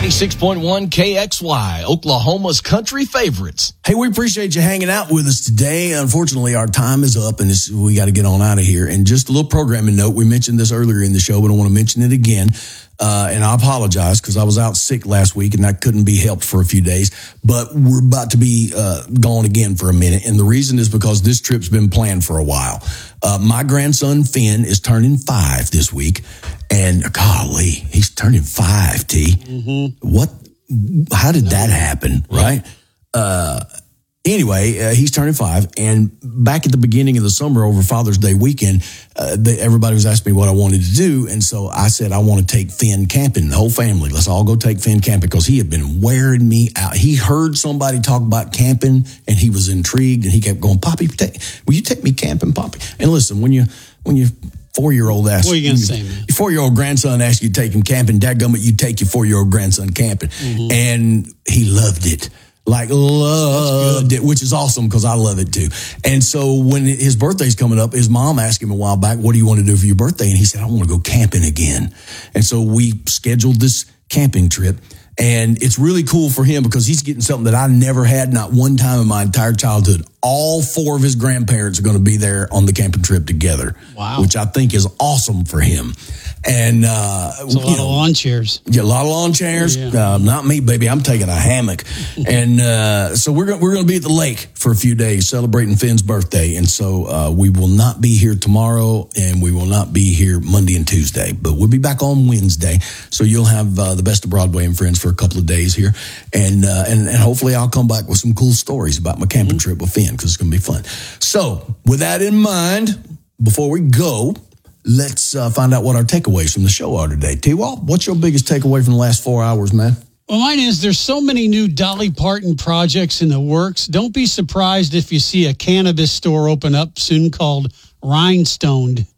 96.1 KXY, Oklahoma's country favorites. Hey, we appreciate you hanging out with us today. Unfortunately, our time is up and we got to get on out of here. And just a little programming note. We mentioned this earlier in the show, but I want to mention it again. And I apologize because I was out sick last week and I couldn't be helped for a few days. But we're about to be gone again for a minute. And the reason is because this trip's been planned for a while. My grandson, Finn, is turning 5 this week. And golly, he's turning 5, T. Mm-hmm. How did that happen, right? Anyway, he's turning 5, and back at the beginning of the summer over Father's Day weekend, everybody was asking me what I wanted to do, and so I said I want to take Finn camping, the whole family. Let's all go take Finn camping, because he had been wearing me out. He heard somebody talk about camping, and he was intrigued, and he kept going, Poppy, will you take me camping, Poppy? And listen, when you 4-year-old asks, what are you going to say, man? Your 4-year-old grandson asks you to take him camping, dadgummit, you take your 4-year-old grandson camping. Mm-hmm. And he loved it. Loved it, which is awesome because I love it too. And so when his birthday's coming up, his mom asked him a while back, what do you want to do for your birthday? And he said, I want to go camping again. And so we scheduled this camping trip. And it's really cool for him because he's getting something that I never had, not one time in my entire childhood. All 4 of his grandparents are going to be there on the camping trip together. Wow. Which I think is awesome for him. And it's a lot of lawn chairs. Yeah, a lot of lawn chairs. Yeah. Not me, baby. I'm taking a hammock. And so we're going to be at the lake for a few days celebrating Finn's birthday. And so we will not be here tomorrow, and we will not be here Monday and Tuesday. But we'll be back on Wednesday. So you'll have the Best of Broadway and Friends for a couple of days here. And hopefully I'll come back with some cool stories about my camping trip with Finn, because it's going to be fun. So with that in mind, before we go, let's find out what our takeaways from the show are today. T-Wall, what's your biggest takeaway from the last 4 hours, man? Well, mine is there's so many new Dolly Parton projects in the works. Don't be surprised if you see a cannabis store open up soon called Rhinestoned.